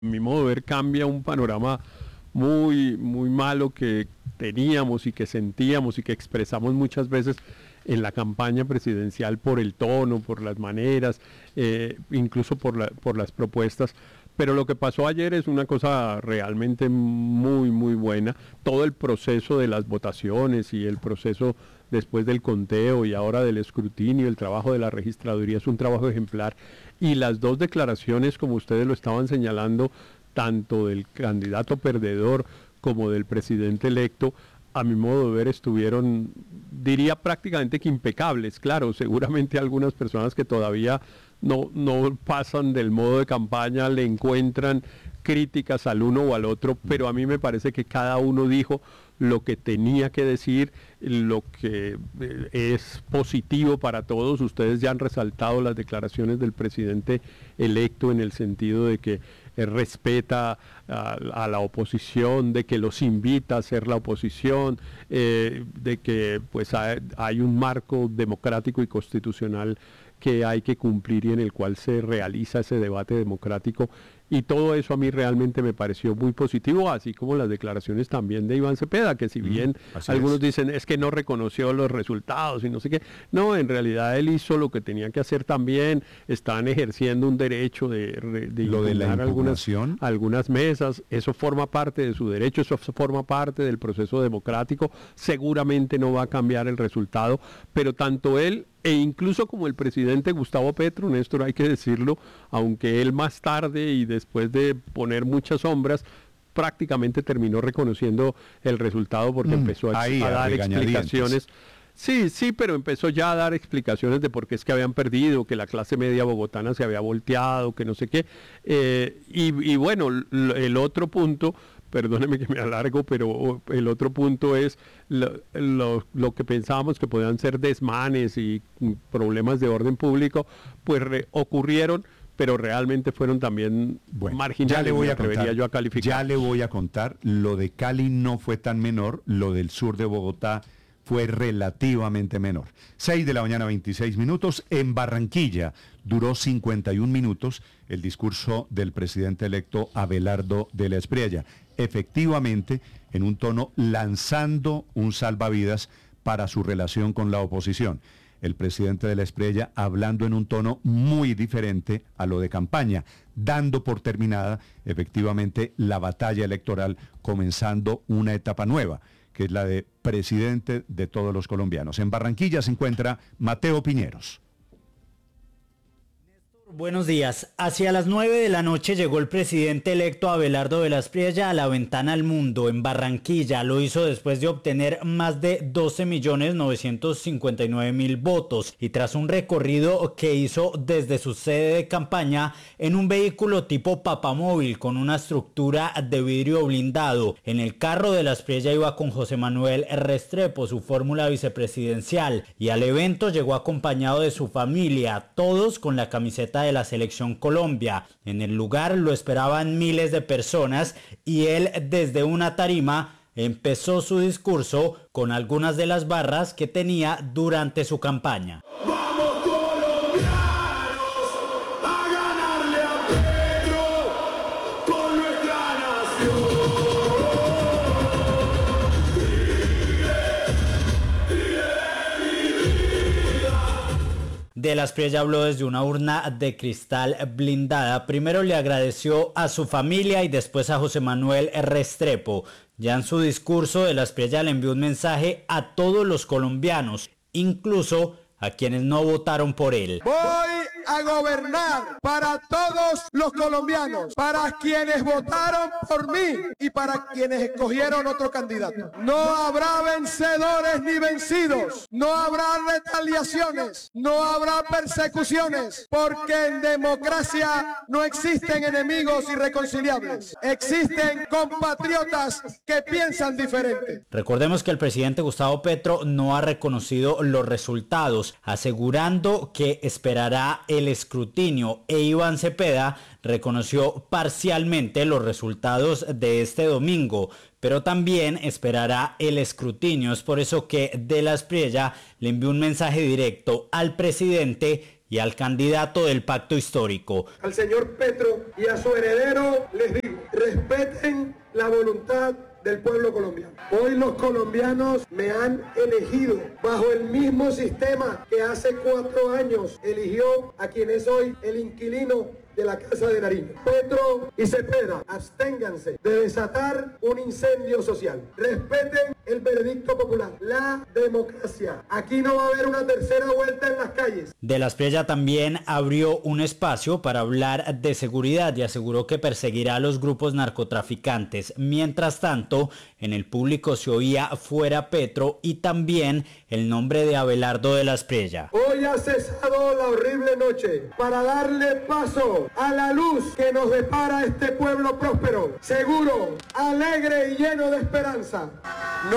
mi modo de ver cambia un panorama muy, muy malo que teníamos y que sentíamos y que expresamos muchas veces en la campaña presidencial por el tono, por las maneras, incluso por las propuestas. Pero lo que pasó ayer es una cosa realmente muy, muy buena. Todo el proceso de las votaciones y el proceso después del conteo y ahora del escrutinio, el trabajo de la registraduría es un trabajo ejemplar. Y las dos declaraciones, como ustedes lo estaban señalando, tanto del candidato perdedor como del presidente electo, a mi modo de ver estuvieron, diría prácticamente que impecables. Claro, seguramente algunas personas que todavía no pasan del modo de campaña le encuentran críticas al uno o al otro, pero a mí me parece que cada uno dijo lo que tenía que decir, lo que es positivo para todos. Ustedes ya han resaltado las declaraciones del presidente electo en el sentido de que respeta a la oposición, de que los invita a ser la oposición, de que pues hay un marco democrático y constitucional que hay que cumplir y en el cual se realiza ese debate democrático, y todo eso a mí realmente me pareció muy positivo, así como las declaraciones también de Iván Cepeda, que si bien algunos dicen es que no reconoció los resultados y no sé qué, no, en realidad él hizo lo que tenía que hacer también. Están ejerciendo un derecho de lo de la algunas mesas, eso forma parte de su derecho, eso forma parte del proceso democrático, seguramente no va a cambiar el resultado, pero tanto él e incluso como el presidente Gustavo Petro, Néstor, hay que decirlo, aunque él más tarde y después de poner muchas sombras, prácticamente terminó reconociendo el resultado porque empezó a dar explicaciones. Sí, pero empezó ya a dar explicaciones de por qué es que habían perdido, que la clase media bogotana se había volteado, que no sé qué. Y bueno, el otro punto, perdóneme que me alargo, pero el otro punto es lo que pensábamos que podían ser desmanes y problemas de orden público, pues ocurrieron, pero realmente fueron también marginales. Ya le voy a contar, lo de Cali no fue tan menor, lo del sur de Bogotá fue relativamente menor. 6 de la mañana, 26 minutos. En Barranquilla duró 51 minutos el discurso del presidente electo Abelardo de la Espriella. Efectivamente, en un tono lanzando un salvavidas para su relación con la oposición. El presidente de la Espriella hablando en un tono muy diferente a lo de campaña, dando por terminada efectivamente la batalla electoral, comenzando una etapa nueva, que es la de presidente de todos los colombianos. En Barranquilla se encuentra Mateo Piñeros. Buenos días. Hacia las 9 de la noche llegó el presidente electo Abelardo de la Espriella a la Ventana al Mundo en Barranquilla. Lo hizo después de obtener más de 12.959.000 votos y tras un recorrido que hizo desde su sede de campaña en un vehículo tipo papamóvil con una estructura de vidrio blindado. En el carro de la Espriella iba con José Manuel Restrepo, su fórmula vicepresidencial, y al evento llegó acompañado de su familia, todos con la camiseta de la Selección Colombia. En el lugar lo esperaban miles de personas y él desde una tarima empezó su discurso con algunas de las barras que tenía durante su campaña. ¡Vamos colombianos a ganarle a Petro con nuestra nación! De la Espriella habló desde una urna de cristal blindada. Primero le agradeció a su familia y después a José Manuel Restrepo. Ya en su discurso, de la Espriella le envió un mensaje a todos los colombianos, incluso a quienes no votaron por él. Voy a gobernar para todos los colombianos, para quienes votaron por mí y para quienes escogieron otro candidato. No habrá vencedores ni vencidos, no habrá retaliaciones, no habrá persecuciones, porque en democracia no existen enemigos irreconciliables, existen compatriotas que piensan diferente. Recordemos que el presidente Gustavo Petro no ha reconocido los resultados, asegurando que esperará el escrutinio, e Iván Cepeda reconoció parcialmente los resultados de este domingo, pero también esperará el escrutinio. Es por eso que de la Espriella le envió un mensaje directo al presidente y al candidato del pacto histórico. Al señor Petro y a su heredero les digo, respeten la voluntad del pueblo colombiano. Hoy los colombianos me han elegido bajo el mismo sistema que hace 4 años eligió a quien es hoy el inquilino de la Casa de Nariño. Petro y Cepeda, absténganse de desatar un incendio social. Respeten el veredicto popular, la democracia. Aquí no va a haber una tercera vuelta en las calles. De la Espriella también abrió un espacio para hablar de seguridad y aseguró que perseguirá a los grupos narcotraficantes. Mientras tanto, en el público se oía fuera Petro y también el nombre de Abelardo de la Espriella. Hoy ha cesado la horrible noche para darle paso a la luz que nos depara este pueblo próspero, seguro, alegre y lleno de esperanza. No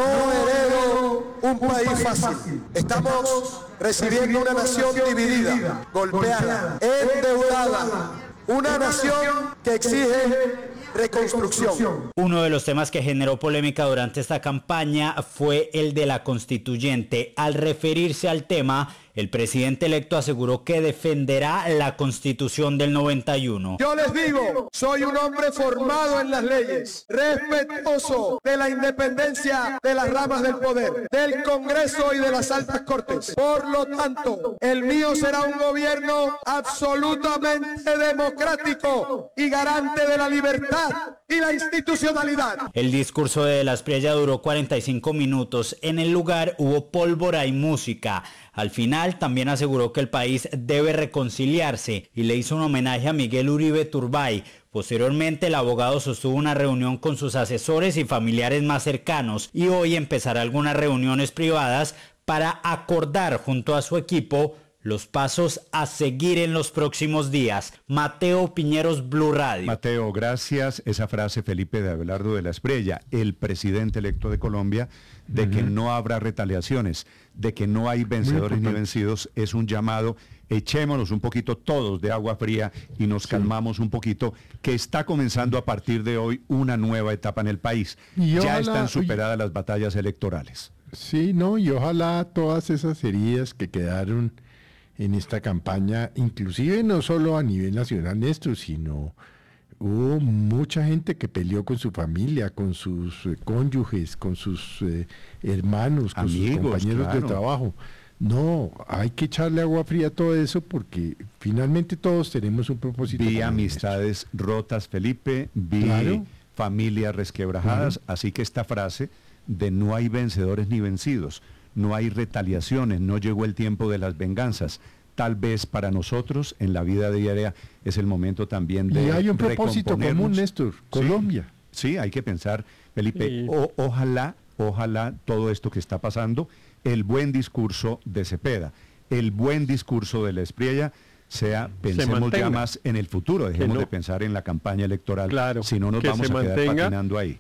heredo un país fácil. Estamos recibiendo una nación dividida, golpeada, endeudada. Una nación que exige reconstrucción. Uno de los temas que generó polémica durante esta campaña fue el de la constituyente. Al referirse al tema, el presidente electo aseguró que defenderá la Constitución del 91. Yo les digo, soy un hombre formado en las leyes, respetuoso de la independencia de las ramas del poder, del Congreso y de las altas cortes. Por lo tanto, el mío será un gobierno absolutamente democrático y garante de la libertad y la institucionalidad. El discurso de la Espriella duró 45 minutos. En el lugar hubo pólvora y música. Al final también aseguró que el país debe reconciliarse y le hizo un homenaje a Miguel Uribe Turbay. Posteriormente el abogado sostuvo una reunión con sus asesores y familiares más cercanos y hoy empezará algunas reuniones privadas para acordar junto a su equipo los pasos a seguir en los próximos días. Mateo Piñeros, Blue Radio. Mateo, gracias. Esa frase, Felipe, de Abelardo de la Espriella, el presidente electo de Colombia, de que no habrá retaliaciones, de que no hay vencedores ni vencidos, es un llamado. Echémonos un poquito todos de agua fría y nos calmamos un poquito, que está comenzando a partir de hoy una nueva etapa en el país. Ya están superadas las batallas electorales. Sí, no, y ojalá todas esas heridas que quedaron en esta campaña, inclusive no solo a nivel nacional, Néstor, sino hubo mucha gente que peleó con su familia, con sus cónyuges, con sus hermanos, con sus compañeros de trabajo. No, hay que echarle agua fría a todo eso porque finalmente todos tenemos un propósito. Vi amistades rotas, Felipe, vi familias resquebrajadas, así que esta frase de no hay vencedores ni vencidos, no hay retaliaciones, no llegó el tiempo de las venganzas. Tal vez para nosotros en la vida diaria es el momento también de y hay un propósito común, Néstor, Colombia. Sí, hay que pensar, Felipe, ojalá todo esto que está pasando, el buen discurso de Cepeda, el buen discurso de la Espriella, pensemos ya más en el futuro, dejemos de pensar en la campaña electoral, si no nos vamos a quedar patinando ahí.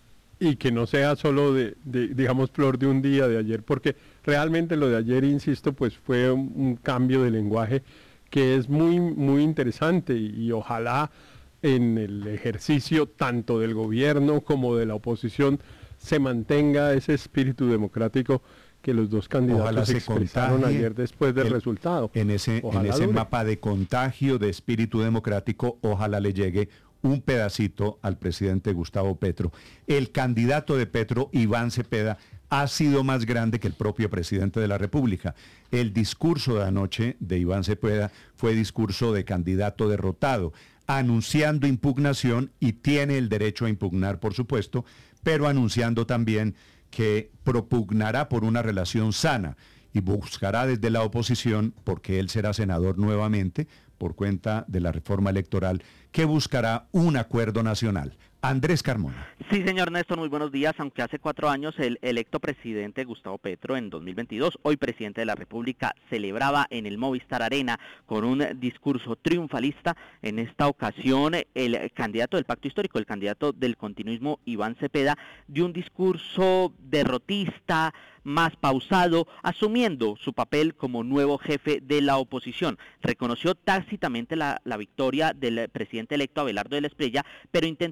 Y que no sea solo digamos, flor de un día de ayer, porque realmente lo de ayer, insisto, pues fue un cambio de lenguaje que es muy, muy interesante y ojalá en el ejercicio tanto del gobierno como de la oposición se mantenga ese espíritu democrático que los dos candidatos expresaron ayer después del resultado. En ese mapa de contagio de espíritu democrático, ojalá le llegue un pedacito al presidente Gustavo Petro. El candidato de Petro, Iván Cepeda, ha sido más grande que el propio presidente de la República. El discurso de anoche de Iván Cepeda fue discurso de candidato derrotado, anunciando impugnación, y tiene el derecho a impugnar, por supuesto, pero anunciando también que propugnará por una relación sana y buscará desde la oposición, porque él será senador nuevamente por cuenta de la reforma electoral, que buscará un acuerdo nacional. Andrés Carmona. Sí, señor Néstor, muy buenos días. Aunque hace 4 años el electo presidente Gustavo Petro, en 2022, hoy presidente de la República, celebraba en el Movistar Arena con un discurso triunfalista, en esta ocasión el candidato del Pacto Histórico, el candidato del continuismo, Iván Cepeda, dio un discurso derrotista, más pausado, asumiendo su papel como nuevo jefe de la oposición. Reconoció tácitamente la victoria del presidente electo Abelardo de la Espriella, pero intentó mantener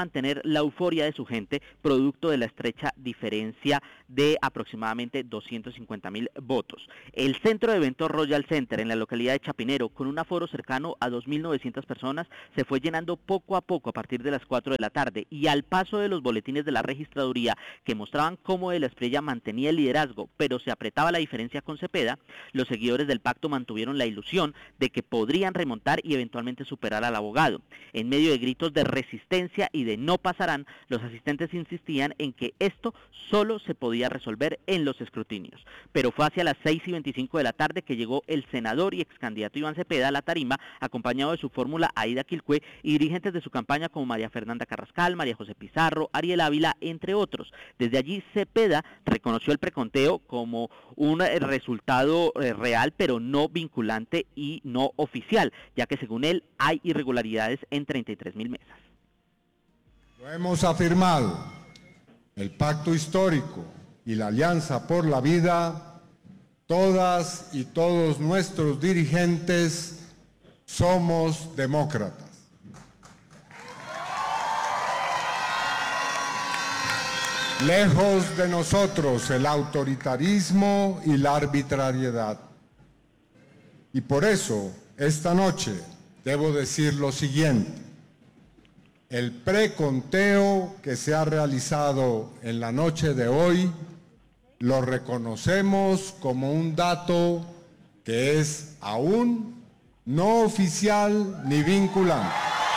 mantener la euforia de su gente, producto de la estrecha diferencia de aproximadamente 250.000 votos. El centro de eventos Royal Center en la localidad de Chapinero, con un aforo cercano a 2.900 personas, se fue llenando poco a poco a partir de las 4 de la tarde, y al paso de los boletines de la registraduría que mostraban cómo de la Espriella mantenía el liderazgo, pero se apretaba la diferencia con Cepeda, los seguidores del pacto mantuvieron la ilusión de que podrían remontar y eventualmente superar al abogado. En medio de gritos de resistencia y de no pasarán, los asistentes insistían en que esto solo se podía resolver en los escrutinios. Pero fue hacia las 6:25 de la tarde que llegó el senador y ex candidato Iván Cepeda a la tarima, acompañado de su fórmula Aida Quilcue y dirigentes de su campaña como María Fernanda Carrascal, María José Pizarro, Ariel Ávila, entre otros. Desde allí Cepeda reconoció el preconteo como un resultado real, pero no vinculante y no oficial, ya que según él hay irregularidades en 33.000 mesas. Lo hemos afirmado, el pacto histórico y la alianza por la vida, todas y todos nuestros dirigentes somos demócratas. Lejos de nosotros el autoritarismo y la arbitrariedad. Y por eso, esta noche, debo decir lo siguiente. El preconteo que se ha realizado en la noche de hoy lo reconocemos como un dato que es aún no oficial ni vinculante.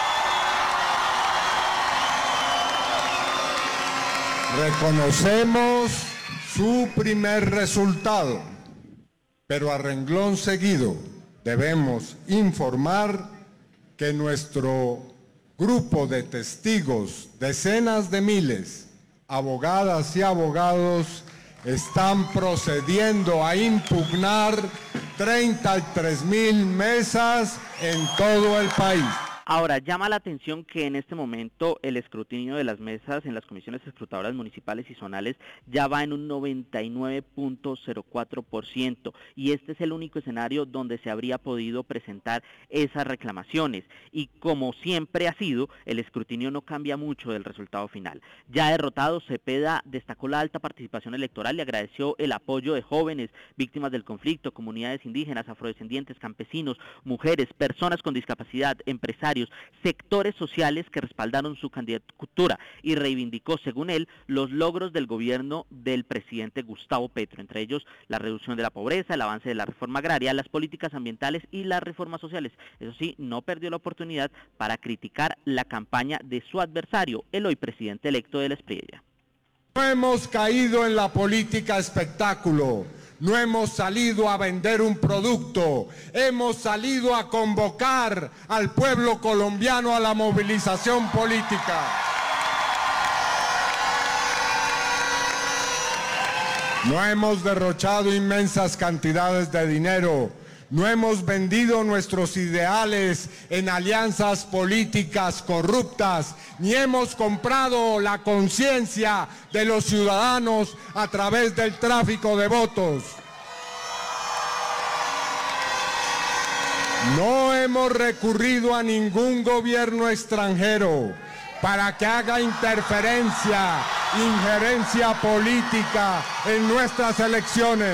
Reconocemos su primer resultado, pero a renglón seguido debemos informar que nuestro grupo de testigos, decenas de miles, abogadas y abogados, están procediendo a impugnar 33.000 mesas en todo el país. Ahora, llama la atención que en este momento el escrutinio de las mesas en las comisiones escrutadoras municipales y zonales ya va en un 99.04%, y este es el único escenario donde se habría podido presentar esas reclamaciones, y como siempre ha sido, el escrutinio no cambia mucho del resultado final. Ya derrotado, Cepeda destacó la alta participación electoral y agradeció el apoyo de jóvenes, víctimas del conflicto, comunidades indígenas, afrodescendientes, campesinos, mujeres, personas con discapacidad, empresarios, sectores sociales que respaldaron su candidatura, y reivindicó, según él, los logros del gobierno del presidente Gustavo Petro, entre ellos la reducción de la pobreza, el avance de la reforma agraria, las políticas ambientales y las reformas sociales. Eso sí, no perdió la oportunidad para criticar la campaña de su adversario, el hoy presidente electo de la Espriella. No hemos caído en la política espectáculo. No hemos salido a vender un producto, hemos salido a convocar al pueblo colombiano a la movilización política. No hemos derrochado inmensas cantidades de dinero, no hemos vendido nuestros ideales en alianzas políticas corruptas, ni hemos comprado la conciencia de los ciudadanos a través del tráfico de votos. No hemos recurrido a ningún gobierno extranjero para que haga injerencia política en nuestras elecciones.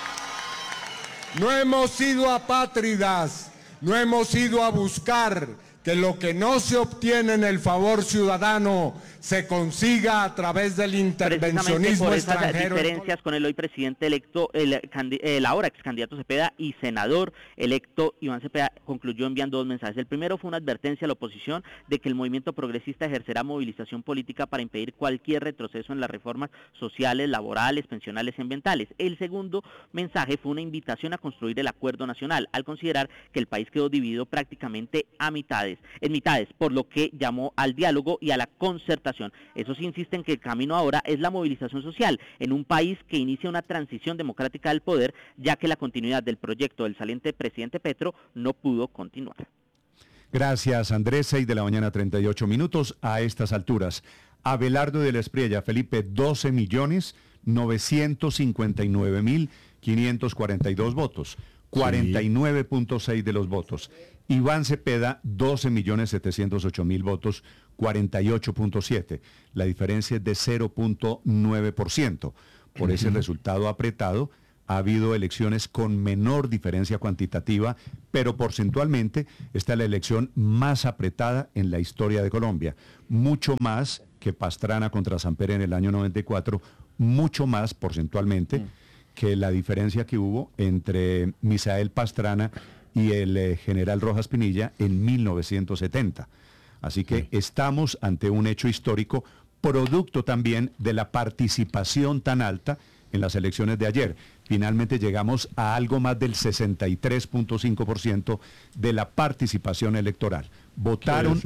No hemos sido apátridas, no hemos ido a buscar que lo que no se obtiene en el favor ciudadano se consiga a través del intervencionismo por extranjero. Esas diferencias con el hoy presidente electo, el ahora ex candidato Cepeda y senador electo Iván Cepeda concluyó enviando dos mensajes. El primero fue una advertencia a la oposición de que el movimiento progresista ejercerá movilización política para impedir cualquier retroceso en las reformas sociales, laborales, pensionales y ambientales. El segundo mensaje fue una invitación a construir el acuerdo nacional, al considerar que el país quedó dividido prácticamente en mitades, por lo que llamó al diálogo y a la concertación. Eso sí, insiste en que el camino ahora es la movilización social en un país que inicia una transición democrática del poder, ya que la continuidad del proyecto del saliente presidente Petro no pudo continuar. Gracias, Andrés. 6:38 a estas alturas. Abelardo de la Espriella, Felipe, 12.959.542 votos. 49.6 de los votos. Iván Cepeda, 12.708.000 votos, 48.7. La diferencia es de 0.9%. Por ese resultado apretado, ha habido elecciones con menor diferencia cuantitativa, pero porcentualmente esta es la elección más apretada en la historia de Colombia. Mucho más que Pastrana contra Samper en el año 94, mucho más porcentualmente que la diferencia que hubo entre Misael Pastrana y el general Rojas Pinilla en 1970. Así que estamos ante un hecho histórico, producto también de la participación tan alta en las elecciones de ayer. Finalmente llegamos a algo más del 63.5% de la participación electoral. Votamos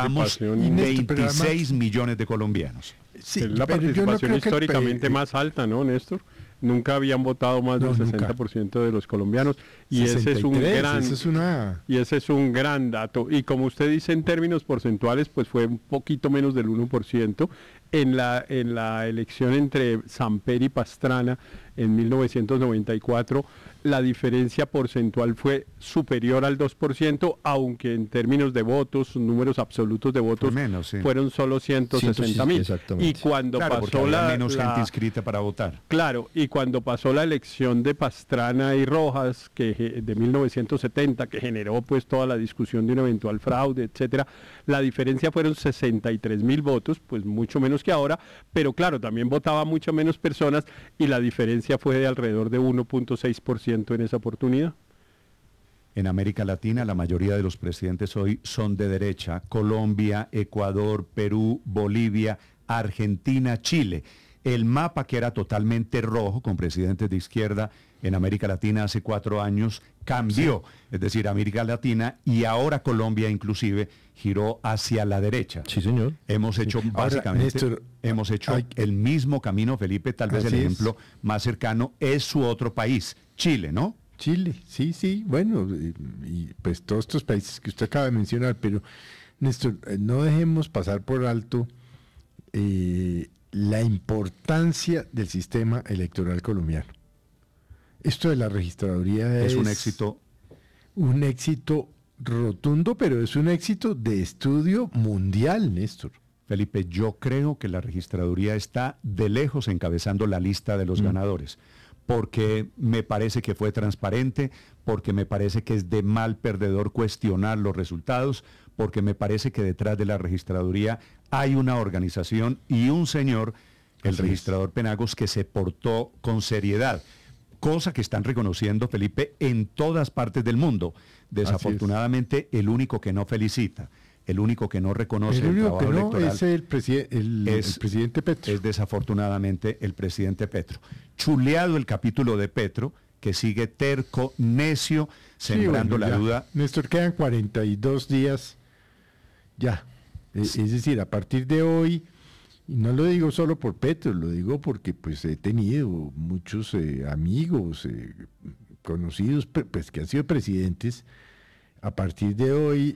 26 millones de colombianos. Sí, es la participación históricamente más alta, ¿no, Néstor? Nunca habían votado más del 60% de los colombianos y 63, ese es un gran dato. Y como usted dice, en términos porcentuales, pues fue un poquito menos del 1%. En la elección entre Samper y Pastrana en 1994, la diferencia porcentual fue superior al 2%, aunque en términos de votos, números absolutos de votos, fueron solo 160.000. Y cuando pasó menos gente inscrita para votar. Claro, y cuando pasó la elección de Pastrana y Rojas, que de 1970, que generó pues toda la discusión de un eventual fraude, etcétera, la diferencia fueron 63.000 votos, pues mucho menos que ahora, pero claro, también votaba mucho menos personas y la diferencia fue de alrededor de 1.6% en esa oportunidad. En América Latina la mayoría de los presidentes hoy son de derecha: Colombia, Ecuador, Perú, Bolivia, Argentina, Chile. El mapa, que era totalmente rojo con presidentes de izquierda en América Latina hace 4 años, cambió. Sí. Es decir, América Latina y ahora Colombia inclusive giró hacia la derecha. Sí, señor. Hemos hecho básicamente, Néstor, hemos hecho el mismo camino, Felipe. Tal vez el ejemplo más cercano es su otro país, Chile, ¿no? Chile, sí, bueno, y pues todos estos países que usted acaba de mencionar, pero Néstor, no dejemos pasar por alto la importancia del sistema electoral colombiano. Esto de la registraduría es un éxito. Un éxito rotundo, pero es un éxito de estudio mundial, Néstor. Felipe, yo creo que la registraduría está de lejos encabezando la lista de los ganadores, porque me parece que fue transparente, porque me parece que es de mal perdedor cuestionar los resultados, porque me parece que detrás de la registraduría hay una organización y un señor, el registrador Penagos, que se portó con seriedad, cosa que están reconociendo, Felipe, en todas partes del mundo. Desafortunadamente, el único que no felicita, el único que no reconoce el trabajo electoral es el presidente Petro. Es desafortunadamente el presidente Petro. Chuleado el capítulo de Petro, que sigue terco, necio, sembrando la duda. Néstor, quedan 42 días ya. Es decir, a partir de hoy, y no lo digo solo por Petro, lo digo porque pues he tenido muchos amigos, conocidos, pues que han sido presidentes. A partir de hoy,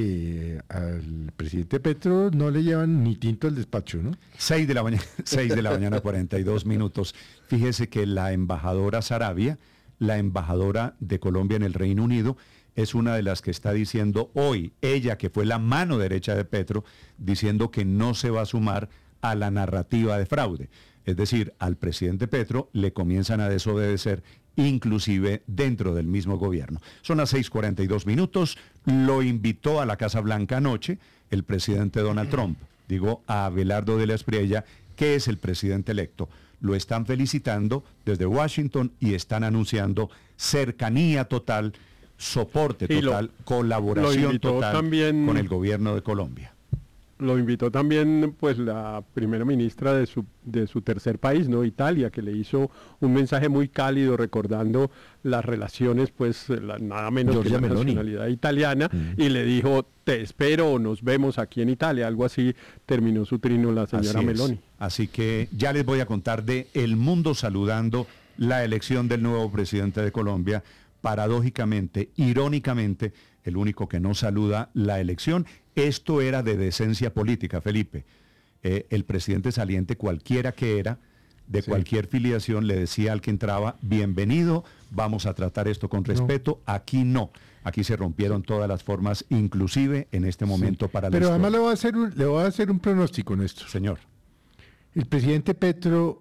al presidente Petro no le llevan ni tinto al despacho, ¿no? 6 de la mañana, 42 minutos. Fíjese que la embajadora Sarabia, la embajadora de Colombia en el Reino Unido, es una de las que está diciendo hoy, ella que fue la mano derecha de Petro, diciendo que no se va a sumar a la narrativa de fraude. Es decir, al presidente Petro le comienzan a desobedecer, inclusive dentro del mismo gobierno. Son las 6:42 minutos. Lo invitó a la Casa Blanca anoche el presidente Donald Trump. Digo, a Abelardo de la Espriella, que es el presidente electo. Lo están felicitando desde Washington y están anunciando cercanía total, soporte total, colaboración total también con el gobierno de Colombia. Lo invitó también pues la primera ministra de su tercer país, ¿no? Italia, que le hizo un mensaje muy cálido recordando las relaciones, pues nada menos Giorgia que la Meloni, nacionalidad italiana, y le dijo, te espero o nos vemos aquí en Italia, algo así terminó su trino la señora Meloni. Así que ya les voy a contar de El Mundo saludando la elección del nuevo presidente de Colombia. Paradójicamente, irónicamente, el único que no saluda la elección. Esto era de decencia política, Felipe. El presidente saliente, cualquiera que era, de cualquier filiación, le decía al que entraba, bienvenido, vamos a tratar esto con respeto. Aquí no. Aquí se rompieron todas las formas, inclusive en este momento para la Pero escuela. además le voy a hacer un pronóstico, Néstor. Señor. El presidente Petro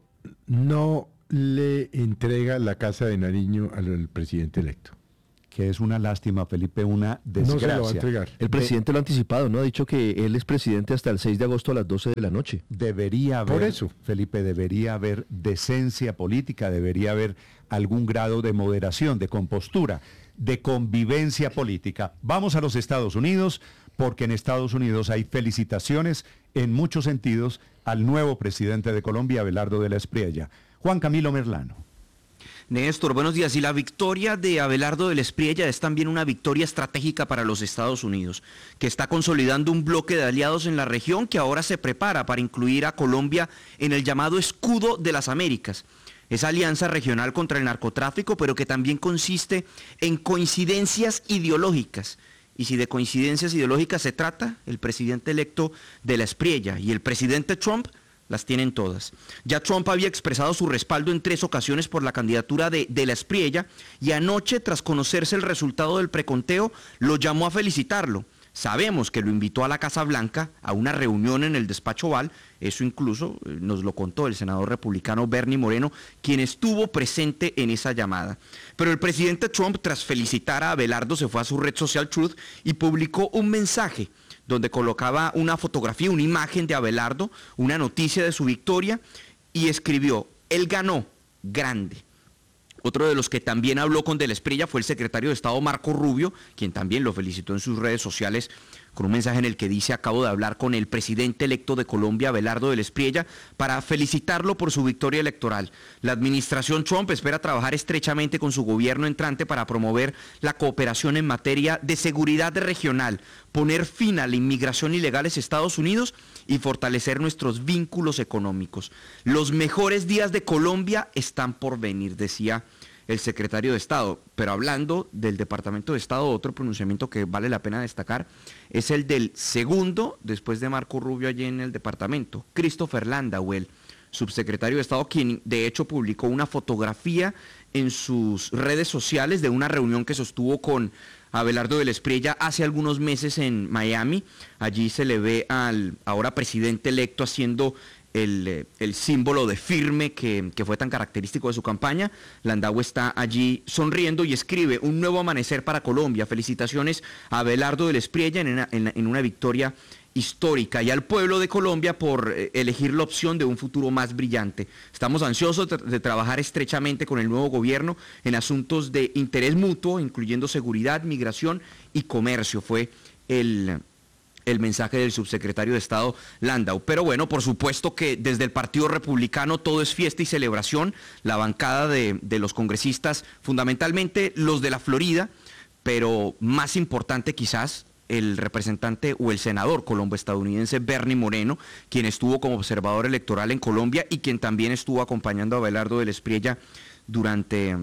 no le entrega la Casa de Nariño al presidente electo. Que es una lástima, Felipe, una desgracia. No se lo va a entregar. El presidente lo ha anticipado, ¿no? Ha dicho que él es presidente hasta el 6 de agosto a las 12 de la noche. Debería haber, Por eso. Felipe, debería haber decencia política, debería haber algún grado de moderación, de compostura, de convivencia política. Vamos a los Estados Unidos, porque en Estados Unidos hay felicitaciones en muchos sentidos al nuevo presidente de Colombia, Abelardo de la Espriella. Juan Camilo Merlano. Néstor, buenos días. Y la victoria de Abelardo de la Espriella es también una victoria estratégica para los Estados Unidos, que está consolidando un bloque de aliados en la región que ahora se prepara para incluir a Colombia en el llamado Escudo de las Américas. Esa alianza regional contra el narcotráfico, pero que también consiste en coincidencias ideológicas. Y si de coincidencias ideológicas se trata, el presidente electo de la Espriella y el presidente Trump las tienen todas. Ya Trump había expresado su respaldo en 3 ocasiones por la candidatura de la Espriella y anoche, tras conocerse el resultado del preconteo, lo llamó a felicitarlo. Sabemos que lo invitó a la Casa Blanca a una reunión en el despacho Oval, eso incluso nos lo contó el senador republicano Bernie Moreno, quien estuvo presente en esa llamada. Pero el presidente Trump, tras felicitar a Abelardo, se fue a su red social Truth y publicó un mensaje donde colocaba una fotografía, una imagen de Abelardo, una noticia de su victoria, y escribió: él ganó, grande. Otro de los que también habló con de la Espriella fue el secretario de Estado Marco Rubio, quien también lo felicitó en sus redes sociales con un mensaje en el que dice: acabo de hablar con el presidente electo de Colombia, Abelardo de la Espriella, para felicitarlo por su victoria electoral. La administración Trump espera trabajar estrechamente con su gobierno entrante para promover la cooperación en materia de seguridad regional, poner fin a la inmigración ilegal a Estados Unidos y fortalecer nuestros vínculos económicos. Los mejores días de Colombia están por venir, decía el secretario de Estado. Pero hablando del Departamento de Estado, otro pronunciamiento que vale la pena destacar es el del segundo, después de Marco Rubio allí en el departamento, Christopher Landau, el subsecretario de Estado, quien de hecho publicó una fotografía en sus redes sociales de una reunión que sostuvo con Abelardo de la Espriella hace algunos meses en Miami. Allí se le ve al ahora presidente electo haciendo el símbolo de firme que fue tan característico de su campaña. Landau está allí sonriendo y escribe: un nuevo amanecer para Colombia. Felicitaciones a Abelardo de la Espriella en una victoria histórica, y al pueblo de Colombia por elegir la opción de un futuro más brillante. Estamos ansiosos de trabajar estrechamente con el nuevo gobierno en asuntos de interés mutuo, incluyendo seguridad, migración y comercio. Fue el mensaje del subsecretario de Estado Landau. Pero bueno, por supuesto que desde el Partido Republicano todo es fiesta y celebración. La bancada de los congresistas, fundamentalmente los de la Florida, pero más importante quizás el representante o el senador colombo-estadounidense Bernie Moreno, quien estuvo como observador electoral en Colombia y quien también estuvo acompañando a Abelardo de la Espriella durante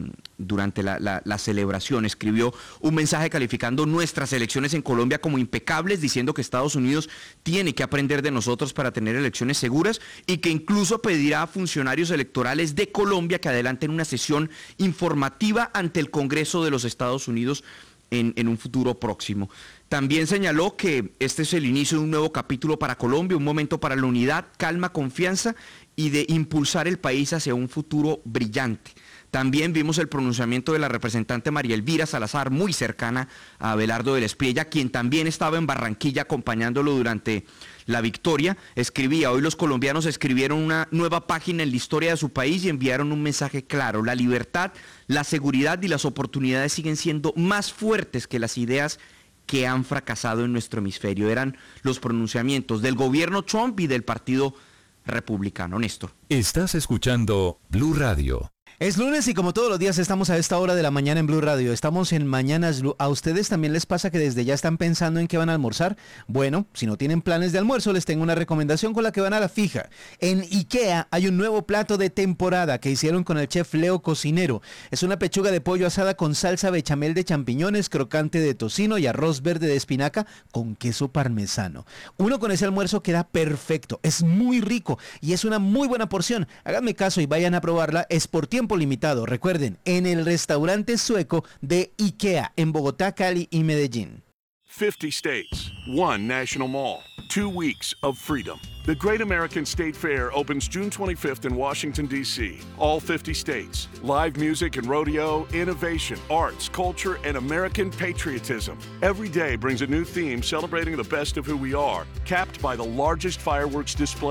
la celebración. Escribió un mensaje calificando nuestras elecciones en Colombia como impecables, diciendo que Estados Unidos tiene que aprender de nosotros para tener elecciones seguras, y que incluso pedirá a funcionarios electorales de Colombia que adelanten una sesión informativa ante el Congreso de los Estados Unidos en un futuro próximo. También señaló que este es el inicio de un nuevo capítulo para Colombia, un momento para la unidad, calma, confianza y de impulsar el país hacia un futuro brillante. También vimos el pronunciamiento de la representante María Elvira Salazar, muy cercana a Abelardo de la Espriella, quien también estaba en Barranquilla acompañándolo durante la victoria. Escribía: hoy los colombianos escribieron una nueva página en la historia de su país y enviaron un mensaje claro: la libertad, la seguridad y las oportunidades siguen siendo más fuertes que las ideas que han fracasado en nuestro hemisferio. Eran los pronunciamientos del gobierno Trump y del Partido Republicano. Néstor. Estás escuchando Blue Radio. Es lunes y como todos los días estamos a esta hora de la mañana en Blue Radio. Estamos en Mañanas Blue. ¿A ustedes también les pasa que desde ya están pensando en qué van a almorzar? Bueno, si no tienen planes de almuerzo, les tengo una recomendación con la que van a la fija. En IKEA hay un nuevo plato de temporada que hicieron con el chef Leo Cocinero. Es una pechuga de pollo asada con salsa bechamel de champiñones, crocante de tocino y arroz verde de espinaca con queso parmesano. Uno con ese almuerzo queda perfecto. Es muy rico y es una muy buena porción. Háganme caso y vayan a probarla. Es por tiempo limitado. Recuerden, en el restaurante sueco de IKEA en Bogotá, Cali y Medellín. 50 states, one national mall, 2 weeks of freedom. The Great American State Fair opens June 25th in Washington, D.C. All 50 states. Live music and rodeo, innovation, arts, culture, and American patriotism. Every day brings a new theme celebrating the best of who we are, capped by the largest fireworks display